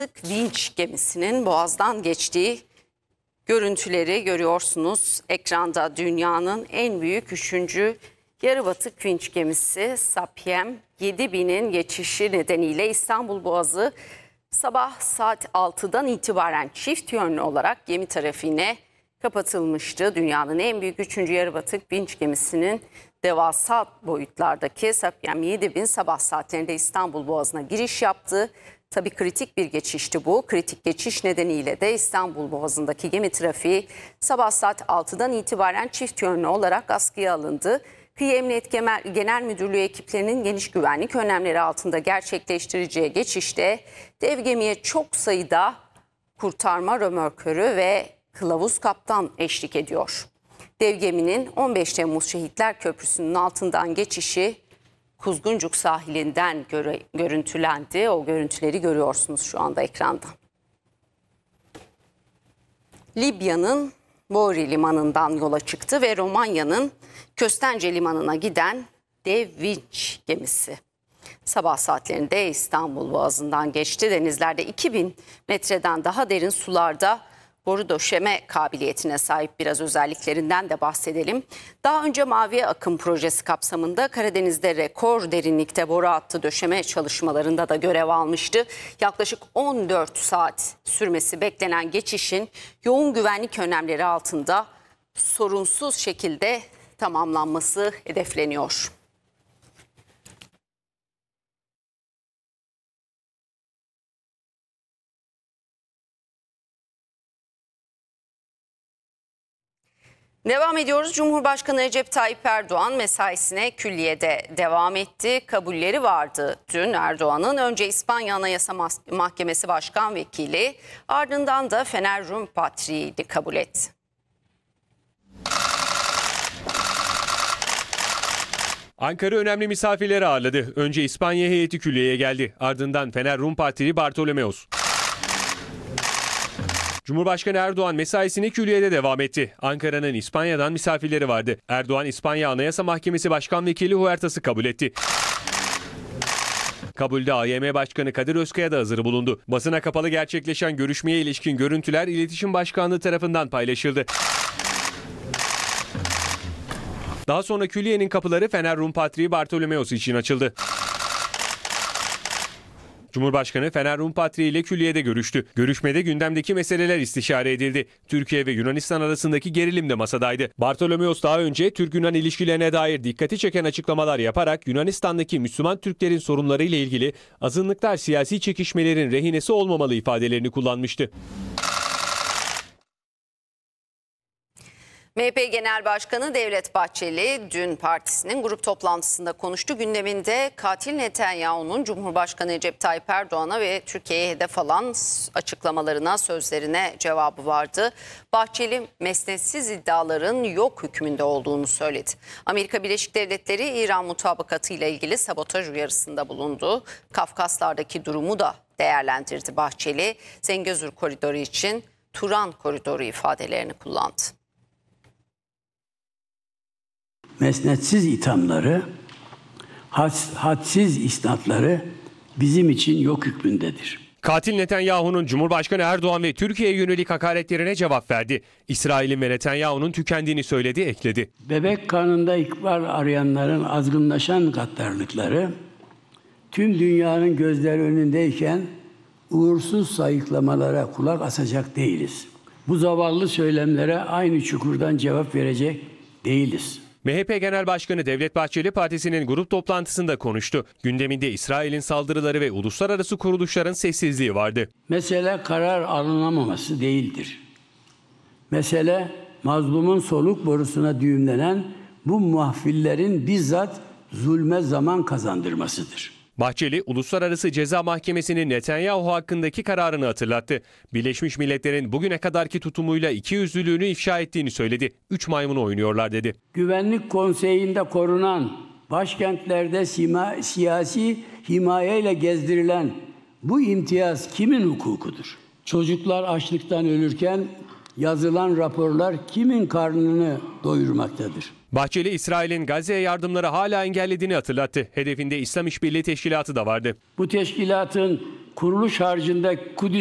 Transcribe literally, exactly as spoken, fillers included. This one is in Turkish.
Vinç gemisinin Boğaz'dan geçtiği görüntüleri görüyorsunuz. Ekranda dünyanın en büyük üçüncü yarı batık vinç gemisi Saipem yedi binin geçişi nedeniyle İstanbul Boğazı sabah saat altıdan itibaren çift yönlü olarak gemi trafiğine kapatılmıştı. Dünyanın en büyük üçüncü yarı batık vinç gemisinin devasa boyutlardaki Saipem yedi bin sabah saatlerinde İstanbul Boğazı'na giriş yaptı. Tabii kritik bir geçişti bu. Kritik geçiş nedeniyle de İstanbul Boğazı'ndaki gemi trafiği sabah saat altıdan itibaren çift yönlü olarak askıya alındı. Kıyı Emniyet Genel Müdürlüğü ekiplerinin geniş güvenlik önlemleri altında gerçekleştireceği geçişte dev gemiye çok sayıda kurtarma römorkörü ve kılavuz kaptan eşlik ediyor. Dev geminin on beş Temmuz Şehitler Köprüsü'nün altından geçişi Kuzguncuk sahilinden göre, görüntülendi. O görüntüleri görüyorsunuz şu anda ekranda. Libya'nın Boğri limanından yola çıktı ve Romanya'nın Köstence limanına giden dev vinç gemisi sabah saatlerinde İstanbul Boğazı'ndan geçti. Denizlerde iki bin metreden daha derin sularda boru döşeme kabiliyetine sahip, biraz özelliklerinden de bahsedelim. Daha önce Mavi Akım projesi kapsamında Karadeniz'de rekor derinlikte boru hattı döşeme çalışmalarında da görev almıştı. Yaklaşık on dört saat sürmesi beklenen geçişin yoğun güvenlik önlemleri altında sorunsuz şekilde tamamlanması hedefleniyor. Devam ediyoruz. Cumhurbaşkanı Recep Tayyip Erdoğan mesaisine külliyede devam etti. Kabulleri vardı dün Erdoğan'ın. Önce İspanya Anayasa Mahkemesi Başkan Vekili, ardından da Fener Rum Patriği'ni kabul etti. Ankara önemli misafirleri ağırladı. Önce İspanya heyeti külliyeye geldi. Ardından Fener Rum Patriği Bartolomeos. Cumhurbaşkanı Erdoğan mesaisini külliyede devam etti. Ankara'nın İspanya'dan misafirleri vardı. Erdoğan, İspanya Anayasa Mahkemesi Başkan Vekili Huertas'ı kabul etti. Kabulde A Y M Başkanı Kadir Özkaya da hazır bulundu. Basına kapalı gerçekleşen görüşmeye ilişkin görüntüler İletişim Başkanlığı tarafından paylaşıldı. Daha sonra külliyenin kapıları Fener Rum Patriği Bartolomeos için açıldı. Cumhurbaşkanı Fener Rum Patriği ile külliyede görüştü. Görüşmede gündemdeki meseleler istişare edildi. Türkiye ve Yunanistan arasındaki gerilim de masadaydı. Bartolomeos daha önce Türk-Yunan ilişkilerine dair dikkati çeken açıklamalar yaparak Yunanistan'daki Müslüman Türklerin sorunlarıyla ilgili azınlıklar siyasi çekişmelerin rehinesi olmamalı ifadelerini kullanmıştı. M H P Genel Başkanı Devlet Bahçeli dün partisinin grup toplantısında konuştu. Gündeminde katil Netanyahu'nun Cumhurbaşkanı Recep Tayyip Erdoğan'a ve Türkiye'ye hedef alan açıklamalarına, sözlerine cevabı vardı. Bahçeli mesnetsiz iddiaların yok hükmünde olduğunu söyledi. Amerika Birleşik Devletleri İran mutabakatı ile ilgili sabotaj uyarısında bulundu. Kafkaslardaki durumu da değerlendirdi Bahçeli. Zengezur koridoru için Turan koridoru ifadelerini kullandı. Mesnetsiz ithamları, had, hadsiz isnatları bizim için yok hükmündedir. Katil Netanyahu'nun Cumhurbaşkanı Erdoğan ve Türkiye'ye yönelik hakaretlerine cevap verdi. İsrail'in ve Netanyahu'nun tükendiğini söyledi, ekledi. Bebek karnında ikbal arayanların azgınlaşan gaddarlıkları, tüm dünyanın gözleri önündeyken uğursuz sayıklamalara kulak asacak değiliz. Bu zavallı söylemlere aynı çukurdan cevap verecek değiliz. M H P Genel Başkanı Devlet Bahçeli partisinin grup toplantısında konuştu. Gündeminde İsrail'in saldırıları ve uluslararası kuruluşların sessizliği vardı. Mesele karar alınamaması değildir. Mesele mazlumun soluk borusuna düğümlenen bu muhafillerin bizzat zulme zaman kazandırmasıdır. Bahçeli, Uluslararası Ceza Mahkemesi'nin Netanyahu hakkındaki kararını hatırlattı. Birleşmiş Milletler'in bugüne kadarki tutumuyla ikiyüzlülüğünü ifşa ettiğini söyledi. Üç maymunu oynuyorlar dedi. Güvenlik Konseyi'nde korunan, başkentlerde sima, siyasi himayeyle gezdirilen bu imtiyaz kimin hukukudur? Çocuklar açlıktan ölürken yazılan raporlar kimin karnını doyurmaktadır? Bahçeli, İsrail'in Gazze'ye yardımları hala engellediğini hatırlattı. Hedefinde İslam İşbirliği Teşkilatı da vardı. Bu teşkilatın kuruluş harcında Kudüs